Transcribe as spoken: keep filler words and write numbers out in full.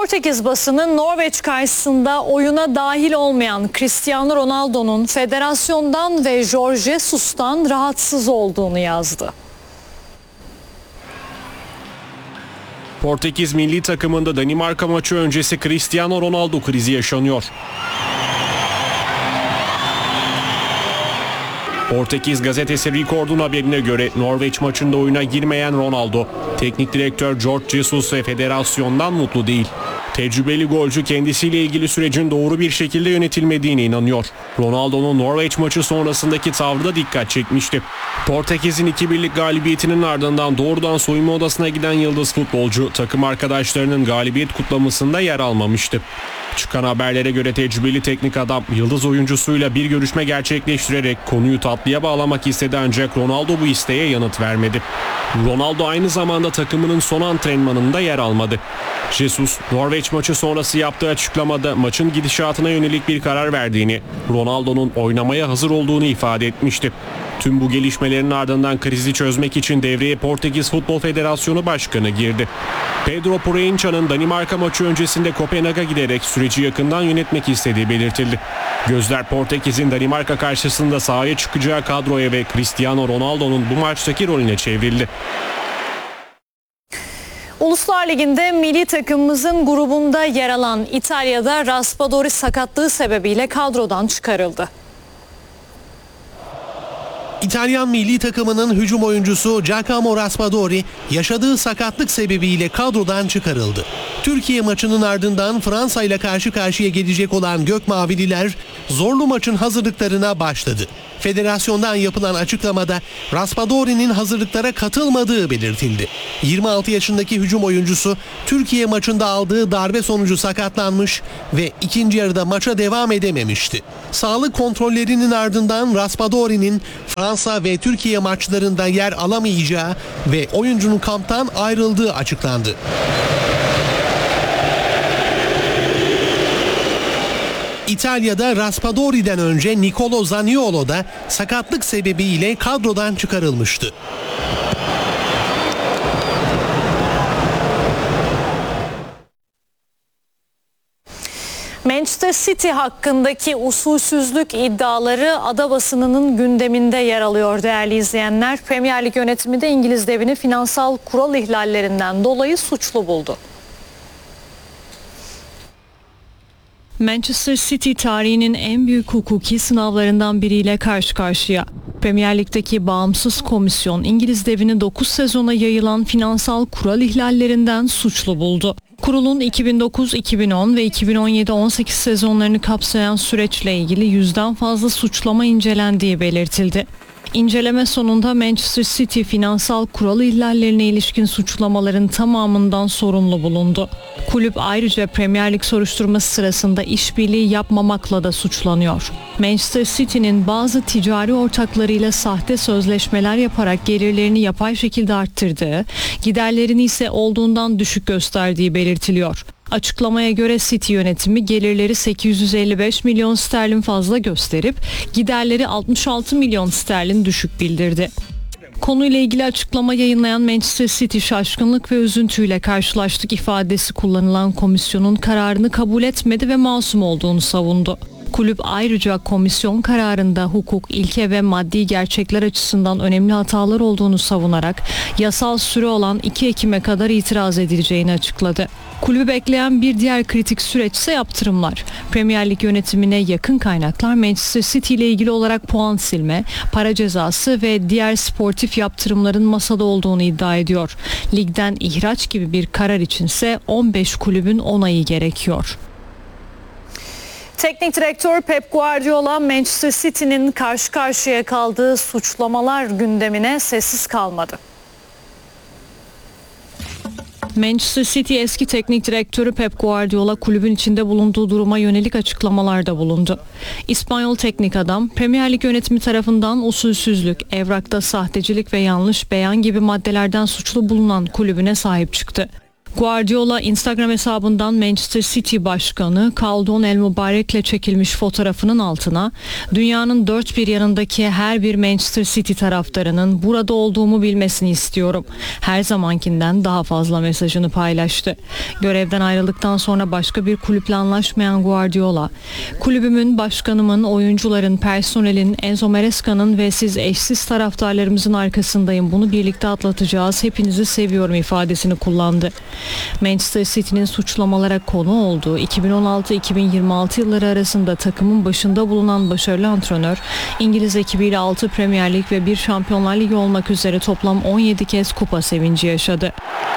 Portekiz basını Norveç karşısında oyuna dahil olmayan Cristiano Ronaldo'nun federasyondan ve Jorge Jesus'tan rahatsız olduğunu yazdı. Portekiz milli takımında Danimarka maçı öncesi Cristiano Ronaldo krizi yaşanıyor. Portekiz gazetesi Record'un haberine göre Norveç maçında oyuna girmeyen Ronaldo, teknik direktör Jorge Jesus ve federasyondan mutlu değil. Tecrübeli golcü kendisiyle ilgili sürecin doğru bir şekilde yönetilmediğine inanıyor. Ronaldo'nun Norveç maçı sonrasındaki tavrı da dikkat çekmişti. Portekiz'in iki birlik galibiyetinin ardından doğrudan soyunma odasına giden yıldız futbolcu takım arkadaşlarının galibiyet kutlamasında yer almamıştı. Çıkan haberlere göre tecrübeli teknik adam yıldız oyuncusuyla bir görüşme gerçekleştirerek konuyu tatlıya bağlamak istedi ancak Ronaldo bu isteğe yanıt vermedi. Ronaldo aynı zamanda takımının son antrenmanında yer almadı. Jesus, Norveç maçı sonrası yaptığı açıklamada maçın gidişatına yönelik bir karar verdiğini, Ronaldo'nun oynamaya hazır olduğunu ifade etmişti. Tüm bu gelişmelerin ardından krizi çözmek için devreye Portekiz Futbol Federasyonu Başkanı girdi. Pedro Poreinça'nın Danimarka maçı öncesinde Kopenhag'a giderek süreci yakından yönetmek istediği belirtildi. Gözler Portekiz'in Danimarka karşısında sahaya çıkacağı kadroya ve Cristiano Ronaldo'nun bu maçtaki rolüne çevrildi. Uluslar Ligi'nde milli takımımızın grubunda yer alan İtalya'da Raspadori sakatlığı sebebiyle kadrodan çıkarıldı. İtalyan milli takımının hücum oyuncusu Giacomo Raspadori yaşadığı sakatlık sebebiyle kadrodan çıkarıldı. Türkiye maçının ardından Fransa ile karşı karşıya gelecek olan Gökmavililer zorlu maçın hazırlıklarına başladı. Federasyondan yapılan açıklamada Raspadori'nin hazırlıklara katılmadığı belirtildi. yirmi altı yaşındaki hücum oyuncusu Türkiye maçında aldığı darbe sonucu sakatlanmış ve ikinci yarıda maça devam edememişti. Sağlık kontrollerinin ardından Raspadori'nin Fransa ve Türkiye maçlarında yer alamayacağı ve oyuncunun kamptan ayrıldığı açıklandı. İtalya'da Raspadori'den önce Nicolo Zaniolo da sakatlık sebebiyle kadrodan çıkarılmıştı. Manchester City hakkındaki usulsüzlük iddiaları ada basınının gündeminde yer alıyor değerli izleyenler. Premier Lig yönetimi de İngiliz devini finansal kural ihlallerinden dolayı suçlu buldu. Manchester City tarihinin en büyük hukuki sınavlarından biriyle karşı karşıya. Premier Lig'deki bağımsız komisyon İngiliz devini dokuz sezona yayılan finansal kural ihlallerinden suçlu buldu. Kurulun iki bin dokuz iki bin on ve iki bin on yedi on sekiz sezonlarını kapsayan süreçle ilgili yüzden fazla suçlama incelendiği belirtildi. İnceleme sonunda Manchester City finansal kural ihlallerine ilişkin suçlamaların tamamından sorumlu bulundu. Kulüp ayrıca Premier Lig soruşturması sırasında işbirliği yapmamakla da suçlanıyor. Manchester City'nin bazı ticari ortaklarıyla sahte sözleşmeler yaparak gelirlerini yapay şekilde arttırdığı, giderlerini ise olduğundan düşük gösterdiği belirtiliyor. Açıklamaya göre City yönetimi gelirleri sekiz yüz elli beş milyon sterlin fazla gösterip giderleri altmış altı milyon sterlin düşük bildirdi. Konuyla ilgili açıklama yayınlayan Manchester City şaşkınlık ve üzüntüyle karşılaştık ifadesi kullanılan komisyonun kararını kabul etmedi ve masum olduğunu savundu. Kulüp ayrıca komisyon kararında hukuk, ilke ve maddi gerçekler açısından önemli hatalar olduğunu savunarak yasal süre olan iki Ekim'e kadar itiraz edileceğini açıkladı. Kulübü bekleyen bir diğer kritik süreç ise yaptırımlar. Premier Lig yönetimine yakın kaynaklar Manchester City ile ilgili olarak puan silme, para cezası ve diğer sportif yaptırımların masada olduğunu iddia ediyor. Ligden ihraç gibi bir karar içinse on beş kulübün onayı gerekiyor. Teknik direktör Pep Guardiola Manchester City'nin karşı karşıya kaldığı suçlamalar gündemine sessiz kalmadı. Manchester City eski teknik direktörü Pep Guardiola kulübün içinde bulunduğu duruma yönelik açıklamalarda bulundu. İspanyol teknik adam Premier Lig yönetimi tarafından usulsüzlük, evrakta sahtecilik ve yanlış beyan gibi maddelerden suçlu bulunan kulübüne sahip çıktı. Guardiola Instagram hesabından Manchester City Başkanı Kaldon El Mubarek'le çekilmiş fotoğrafının altına dünyanın dört bir yanındaki her bir Manchester City taraftarının burada olduğumu bilmesini istiyorum. Her zamankinden daha fazla mesajını paylaştı. Görevden ayrıldıktan sonra başka bir kulüple anlaşmayan Guardiola, kulübümün, başkanımın, oyuncuların, personelin, Enzo Maresca'nın ve siz eşsiz taraftarlarımızın arkasındayım. Bunu birlikte atlatacağız. Hepinizi seviyorum ifadesini kullandı. Manchester City'nin suçlamalara konu olduğu iki bin on altı iki bin yirmi altı yılları arasında takımın başında bulunan başarılı antrenör, İngiliz ekibiyle altı Premier Lig ve bir Şampiyonlar Ligi olmak üzere toplam on yedi kez kupa sevinci yaşadı.